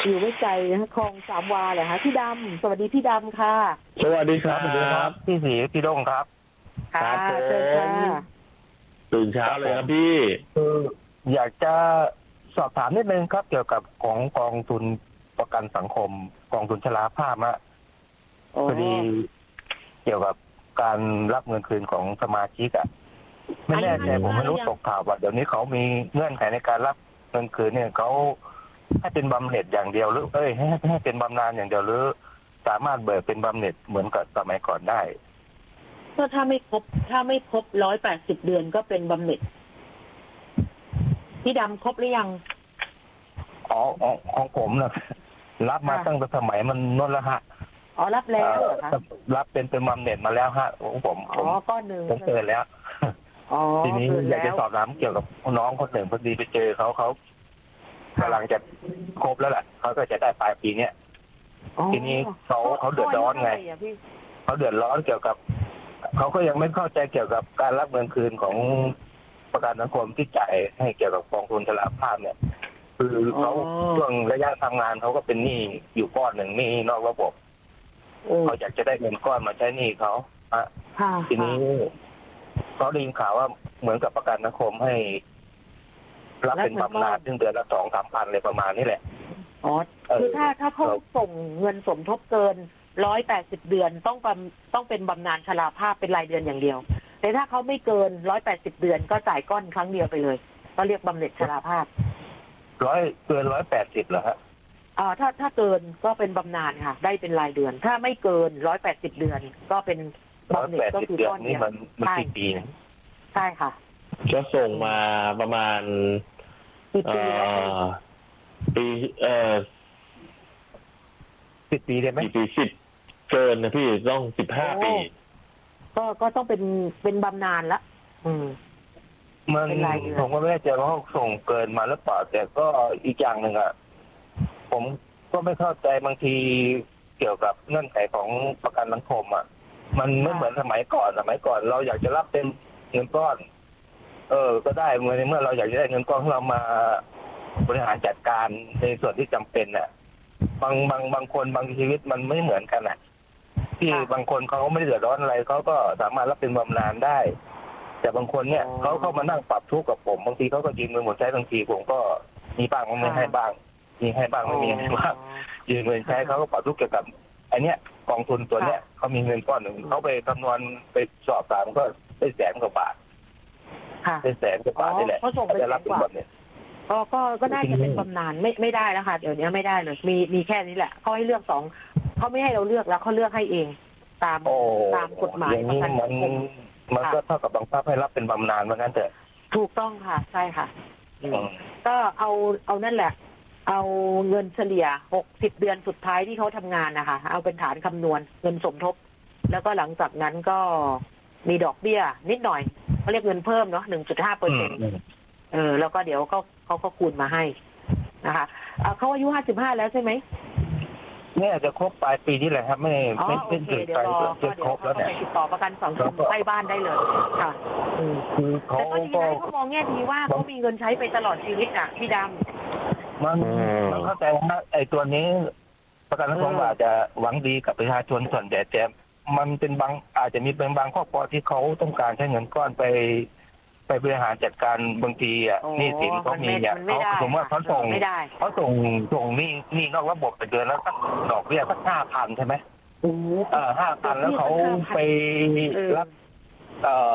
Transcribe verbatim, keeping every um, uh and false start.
อยู่ไม่ไกลนะคลองสามวาเหรอคะพี่ดำสวัสดีพี่ดำค่ะสวัสดีครับสวัสดีครับพี่สีพี่ด้งครับค่ะครับผมเชิญค่ะตื่นเช้าเลยครับพี่คืออยากจะสอบถามนิดนึงครับ เกี่ยวกับของกองทุนประกันสังคมกองทุนชราภาพอะโอ้พอดีเกี่ยวกับการรับเงินคืนของสมาชิกอะไม่แน่ใจผมไม่รู้ตกข่าวว่าเดี๋ยวนี้เขามีเงื่อนไขในการรับเงินคืนเนี่ยเขาให้เป็นบำเหน็จอย่างเดียวหรือเอ้ยให้ให้เป็นบำนาญอย่างเดียวหรือสามารถเบิกเป็นบำเหน็จเหมือนกับสมัยก่อนได้ก็ถ้าไม่ครบถ้าไม่ครบร้อยแปดสิบเดือนก็เป็นบำเหน็จพี่ดำครบหรือยังอ๋อของของผมนะรับมาค่ะตั้งแต่สมัยมันนนละฮะอ๋อรับแล้วเหรอคะเอ่อรับเป็นเป็นบำเหน็จมาแล้วฮะของผมอ๋ผอมก้อนหนึ่งผมเกิดแล้วอ๋อทีนี้เกินอยากแล้จะวสอบถามเกี่ยวกับน้องคนหนึ่งพอดีไปเจอเขาเขากำลังจะครบแล้วแหละเขาก็จะได้ปลายปีเนี้ยอ๋อทีนี้เขาเขาเดือดร้อนไงเท่าหร่ะพี่เขาเดือดร้อนเกี่ยวกับเขาก็ยังไม่เข้าใจเกี่ยวกับการรับเงินคืนของประกันสังคมที่จ่ายให้เกี่ยวกับกองทุนชราภาพเนี่ย คือเขาช่วงระยะทำงานเขาก็เป็นหนี้อยู่ก้อนหนึ่งหนี้นอกระบบโอ้เขาอยากจะได้เงินก้อนมาใช้หนี้เขาอะค่ะทีนี้เขาได้ยินข่าวว่าเหมือนกับประกันสังคมให้ รับเป็นบำนาญซึ่งเดือนละสองสามพันเลยประมาณนี้แหละอ๋อเออคือถ้าถ้าเขาส่งเงินสมทบเกินร้อยแปดสิบเดือนต้องบำต้องเป็นบำนาญชราภาพเป็นรายเดือนอย่างเดียว แต่ถ้าเขาไม่เกินร้อยแปดสิบเดือนก็จ่ายก้อนครั้งเดียวไปเลย ก็เรียกบำเหน็จชราภาพร้อยเกินร้อยแปดสิบเหรอฮะอ่าถ้าถ้าเกินก็เป็นบำนาญค่ะ ได้เป็นรายเดือน ถ้าไม่เกินร้อยแปดสิบเดือน ก็เป็นร้อยบำเหน็แปจดก็สิบคือเดือก้อน นนี่เดียวมันมันใช่กี่ปีนะใช่ค่ะจะส่งมาประมาณกี่เอ่ปีแล้วอปีเอ่อสิบปีได้ไหมกี่ปีสิบเกินนะพี่ต้องสิบห้าปีก็ก็ต้องเป็นเป็นบำนาญละอืมมันเป็นรายเดือนผมก็ไม่แน่ใจว่าเขาส่งเกินมาหรือเปล่าแต่ก็อีกอย่างหนึ่งอ่ะผมก็ไม่เข้าใจบางทีเกี่ยวกับเงื่อนไขของประกันสังคมอ่ะ มันไม่เหมือนสมัยก่อนสมัยก่อน เราอยากจะรับเป็นเงินก้อน เออ ก็ได้เมื่อในเมื่อเราอยากจะได้เงินก้อนของเรามาบริหารจัดการในส่วนที่จำเป็นน่ะ บางบางบางคนบางชีวิตมันไม่เหมือนกันอ่ะ ที่ค่ะบางคนเขาไม่ได้เดือดร้อนอะไรเขาก็สามารถรับเป็นบำนาญได้ แต่บางคนเนี่ยอ๋อเขาเข้ามานั่งปรับทุกข์กับผมบางทีเขาก็ยืมเงินหมดใช้บางทีผมก็มีบ้างไม่ให้บ้าง มีให้บ้างไม่มีให้บ้างยืมเงินใช้เขาก็ปรับทุกข์เกี่ยวกับอันเนี้ยกองทุนตัวเนี้ยเขามีเงินก้อนหนึ่งเขาไปคำนวณไปสอบตามก็ได้แสนกว่าบาทค่ะได้แสนกว่าบาทนี่แหละอ๋อเขาส่งไปจะรับเป็นแสนกว่าบำเหน็จก็ก็ก็น่าจะเป็นบำนาญไม่ไม่ได้แล้วค่ะเดี๋ยวนี้ไม่ได้เลย มีมีแค่นี้แหละเขาให้เลือกสองเขาไม่ให้เราเลือกแล้วเขาเลือกให้เอง ตามโอ้ตามกฎหมายอย่างนี้ประกันสัมันงคมมันก็เท่ากับบังคับให้รับเป็นบำนาญเหมือนกันเถอะถูกต้องค่ะ ใช่ค่ะอืมก็เอาเอานั่นแหละ เอาเงินเฉลี่ยหกสิบเดือนสุดท้ายที่เขาทำงานนะคะ เอาเป็นฐานคำนวณเงินสมทบ แล้วก็หลังจากนั้นก็มีดอกเบี้ย นิดหน่อยเขาเรียกเงินเพิ่มเนาะหนึ่งจุดห้าเปอร์เซ็นต์เออแล้วก็เดี๋ยวเขาเขาก็คูณมาให้นะคะเอ่อเขาอายุห้าสิบห้าแล้วใช่ไหมเนี่ยจะครบปลายปีนี้แหละครับ ไม่อ๋อไม่โอเป็นเคถึงเดี๋ยไปวรอจะก็เดี๋ครยวบเขาแล้วก็เนี่ยไปติดต่อประกันสังคมใกล้บ้านได้เลยค่ะอืมคือเขาแต่ก็ดีก็นะเขามองแง่ดีว่าเขามีเงินใช้ไปตลอดชีวิตอ่ะพี่ดำมันอืมมันเข้าใจว่าไอ้ตัวนี้ประกันสังคมเออออาจจะหวังดีกับประชาชนส่วนใหญ่แต่มันเป็นบางอาจจะมีเป็นบางครอบครัวที่เขาต้องการใช้เงินก้อนไป ไปบริหารจัดการบางทีอ่ะโอ้หนี้สินเขามีเนี่ยมันไม่เขาได้สมมติว่าเขาส่งไม่ได้เขาส่งส่งหนี้หนี้นอกระบบไปเดือนแล้วสักดอกเบี้ยสักห้าพันใช่ไหมโอ้โหเออห้าพันแล้วเขาไปเออรับ เอ่อ